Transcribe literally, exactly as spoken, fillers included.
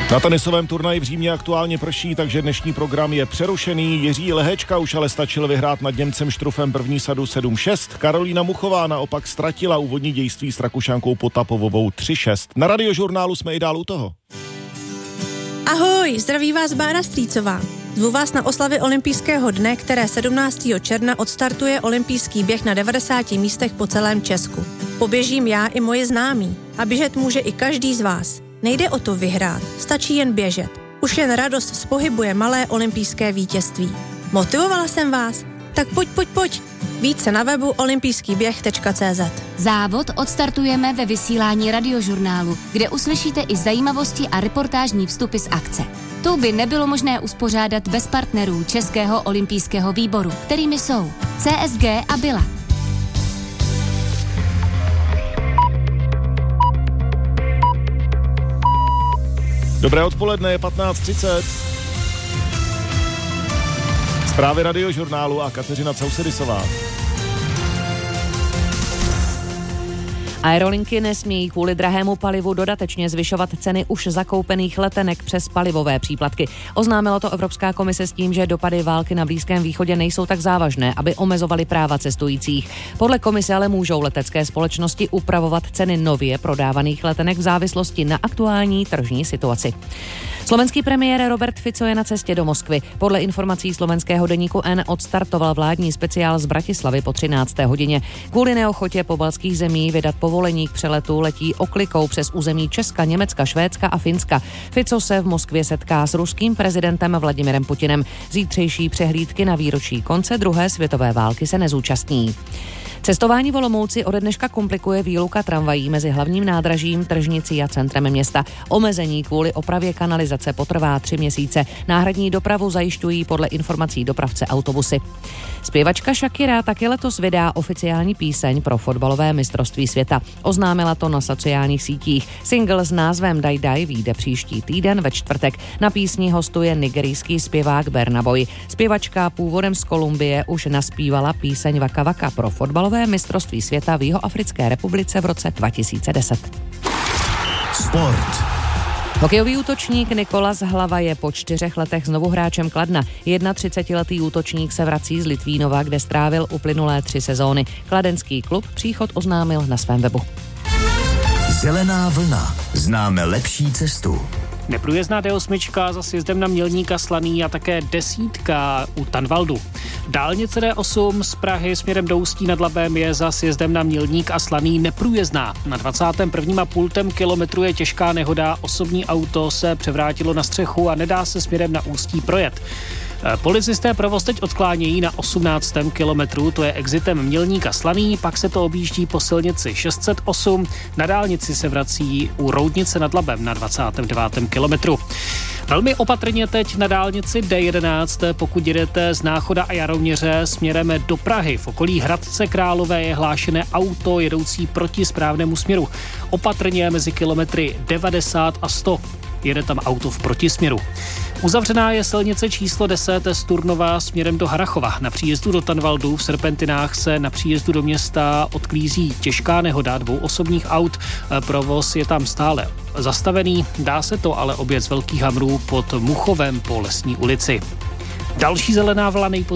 Na tenisovém turnaji v Římě aktuálně prší, takže dnešní program je přerušený. Jiří Lehečka už ale stačil vyhrát nad Němcem Štrufem první sadu sedm šest. Karolína Muchová naopak ztratila úvodní dějství s Rakušankou Potapovovou tři šest. Na Radiožurnálu jsme i dál u toho. Ahoj, zdraví vás Bára Strýcová. Zvu vás na oslavy olympijského dne, které sedmnáctého června odstartuje olympijský běh na devadesáti místech po celém Česku. Poběžím já i moje známí a běžet může i každý z vás. Nejde o to vyhrát, stačí jen běžet. Už jen radost z pohybu je malé olympijské vítězství. Motivovala jsem vás? Tak pojď, pojď, pojď. Více na webu olympijský běh tečka cé zet. Závod odstartujeme ve vysílání Radiožurnálu, kde uslyšíte i zajímavosti a reportážní vstupy z akce. Tu by nebylo možné uspořádat bez partnerů Českého olympijského výboru, kterými jsou C S G a Bila. Dobré odpoledne, je patnáct třicet. Zprávy Radiožurnálu a Kateřina Causedisová. Aerolinky nesmějí kvůli drahému palivu dodatečně zvyšovat ceny už zakoupených letenek přes palivové příplatky. Oznámila to Evropská komise s tím, že dopady války na Blízkém východě nejsou tak závažné, aby omezovaly práva cestujících. Podle komise ale můžou letecké společnosti upravovat ceny nově prodávaných letenek v závislosti na aktuální tržní situaci. Slovenský premiér Robert Fico je na cestě do Moskvy. Podle informací slovenského deníku N odstartoval vládní speciál z Bratislavy po třinácté hodině. Kvůli neochotě pobaltských zemí vydat povolení k přeletu letí oklikou přes území Česka, Německa, Švédska a Finska. Fico se v Moskvě setká s ruským prezidentem Vladimirem Putinem. Zítřejší přehlídky na výročí konce druhé světové války se nezúčastní. Cestování v Olomouci ode dneška komplikuje výluka tramvají mezi hlavním nádražím, tržnicí a centrem města. Omezení kvůli opravě kanalizace potrvá tři měsíce. Náhradní dopravu zajišťují podle informací dopravce autobusy. Zpěvačka Shakira taky letos vydá oficiální píseň pro fotbalové mistrovství světa. Oznámila to na sociálních sítích. Single s názvem Daj Daj vyjde příští týden ve čtvrtek. Na písni hostuje nigerijský zpěvák Burna Boy. Zpěvačka původem z Kolumbie už naspívala píseň Waka Waka pro fotbalové mistrovství světa v Jihoafrické republice v roce dva tisíce deset. Sport. Hokejový útočník Nikolas Hlava je po čtyřech letech znovu hráčem Kladna. třicetiletý útočník se vrací z Litvínova, kde strávil uplynulé tři sezóny. Kladenský klub příchod oznámil na svém webu. Zelená vlna. Známe lepší cestu. Neprůjezdná D osm za sjezdem na Mělníka Slaný a také desítka u Tanvaldu. Dálnice D osm z Prahy směrem do Ústí nad Labem je za sjezdem na Mělník a Slaný neprůjezdná. Na dvacátém prvním a půltém kilometru je těžká nehoda, osobní auto se převrátilo na střechu a nedá se směrem na Ústí projet. Policisté provoz teď odklánějí na osmnáctém kilometru, to je exitem Mělníka Slaný, pak se to objíždí po silnici šest set osm, na dálnici se vrací u Roudnice nad Labem na dvacátém devátém kilometru. Velmi opatrně teď na dálnici D jedenáct, pokud jedete z Náchoda a Jaroměře směrem do Prahy. V okolí Hradce Králové je hlášené auto jedoucí proti správnému směru. Opatrně mezi kilometry devadesát a sto. Jede tam auto v protisměru. Uzavřená je silnice číslo deset z Turnova směrem do Harrachova. Na příjezdu do Tanvaldu v Serpentinách se na příjezdu do města odklízí těžká nehoda dvou osobních aut. Provoz je tam stále zastavený, dá se to ale objet z velkých hamrů pod Muchovem po Lesní ulici. Další zelená vlna nejpozději